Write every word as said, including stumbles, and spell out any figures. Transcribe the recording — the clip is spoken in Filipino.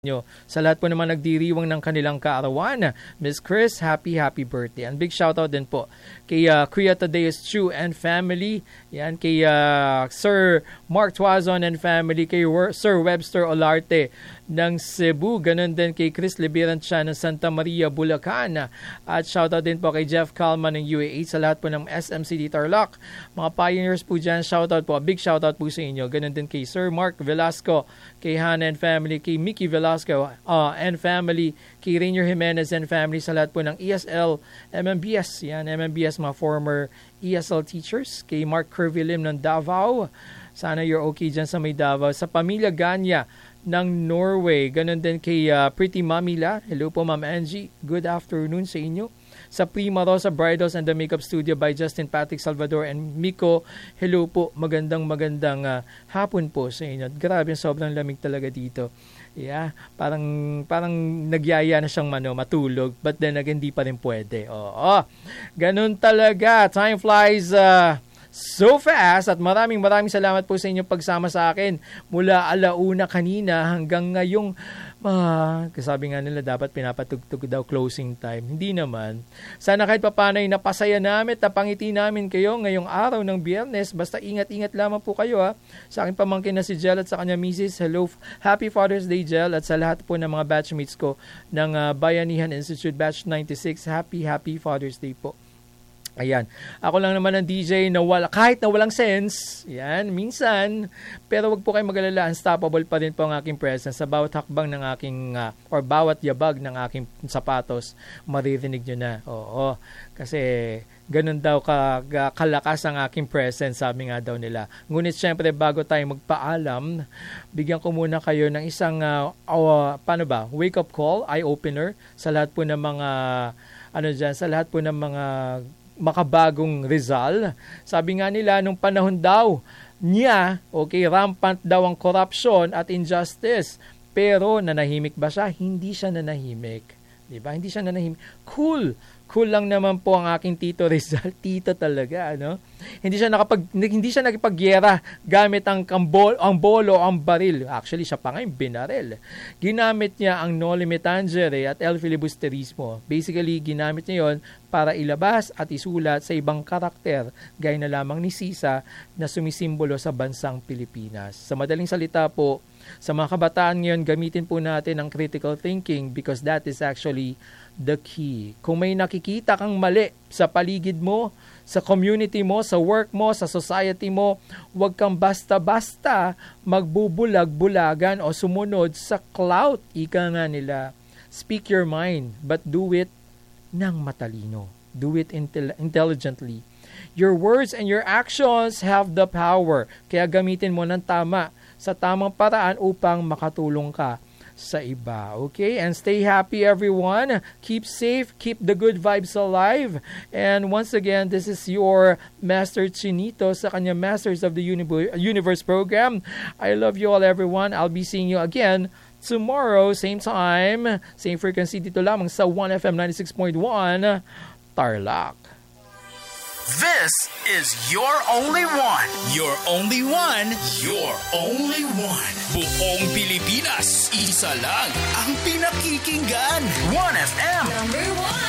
nyo. Sa lahat po naman nagdiriwang ng kanilang kaarawan, Miss Chris, happy, happy birthday. And big shoutout din po kay uh, Kuya Tadeus Chu and family. Yan, kay uh, Sir Mark Tuazon and family, kay Sir Webster Olarte ng Cebu, ganun din kay Chris Liberan siya ng Santa Maria, Bulacan. At shoutout din po kay Jeff Calman ng U A H, sa lahat po ng S M C D Tarlac. Mga pioneers po dyan, shoutout po, big shoutout po sa inyo. Ganun din kay Sir Mark Velasco, kay Hannah and family, kay Mickey Velasco uh, and family, kay Rainier Jimenez and family, sa lahat po ng E S L, M M B S, yan, M M B S, mga former E S L teachers, kay Mark Curvilim ng Davao. Sana you're okay dyan sa may Davao. Sa pamilya Ganya ng Norway, ganun din kay uh, Pretty Mamila. Hello po Ma'am Angie, good afternoon sa inyo. Sa Prima Rosa Bridals and the Makeup Studio by Justin Patrick Salvador and Miko, hello po, magandang magandang uh, hapon po sa inyo. Grabe, sobrang lamig talaga dito. Yeah, parang parang nagyaya na siyang mano, matulog, but then again, hindi pa rin pwede. Oo, ganun talaga. Time flies uh, so fast, at maraming maraming salamat po sa inyong pagsama sa akin mula alauna kanina hanggang ngayong ah, kasabi nga nila dapat pinapatugtog daw closing time. Hindi naman. Sana kahit papaano ay napasaya namin at napangiti namin kayo ngayong araw ng Biyernes. Basta ingat-ingat lamang po kayo ha. Sa aking pamangkin na si Jel at sa kanya missus, hello, happy Father's Day Jel, at sa lahat po ng mga batchmates ko ng uh, Bayanihan Institute Batch ninety-six, happy happy Father's Day po. Ayan. Ako lang naman ang D J na wala, kahit na walang sense. Yan, minsan. Pero wag po kayo mag-alala. Unstoppable pa rin po ang aking presence. Sa bawat hakbang ng aking, uh, or bawat yabag ng aking sapatos, maririnig nyo na. Oo. Kasi ganun daw ka, kalakas ang aking presence, sabi nga daw nila. Ngunit syempre, bago tayo magpaalam, bigyan ko muna kayo ng isang, uh, uh, paano ba, wake-up call, eye-opener, sa lahat po ng mga, ano dyan, sa lahat po ng mga makabagong Rizal. Sabi nga nila, nung panahon daw niya, okay, rampant daw ang corruption at injustice. Pero nanahimik ba siya? Hindi siya nanahimik. Diba? Hindi siya nanahimik. Cool. Cool lang naman po ang aking Tito Rizal. Tito talaga, ano? Hindi siya nakapag hindi siya nakipagyera gamit ang kambol, ang bolo, ang baril. Actually, siya pa nga yung binaril. Ginamit niya ang noli me tangere at el filibusterismo. Basically, ginamit niya 'yon para ilabas at isulat sa ibang karakter, gaya na lamang ni Sisa na sumisimbolo sa bansang Pilipinas. Sa madaling salita po, sa mga kabataan ngayon, gamitin po natin ang critical thinking because that is actually the key. Kung may nakikita kang mali sa paligid mo, sa community mo, sa work mo, sa society mo, huwag kang basta-basta magbubulag-bulagan o sumunod sa clout. Ika nga nila. Speak your mind, but do it ng matalino. Do it intel- intelligently. Your words and your actions have the power. Kaya gamitin mo ng tama, sa tamang paraan upang makatulong ka sa iba. Okay? And stay happy everyone. Keep safe. Keep the good vibes alive. And once again, this is your Master Chinito sa kanya Masters of the Universe program. I love you all everyone. I'll be seeing you again tomorrow, same time, same frequency dito lamang sa one F M ninety-six point one Tarlac. This is your only one. Your only one. Your only one. Buong Pilipinas, isa lang ang pinakikinggan. one F M. Number one.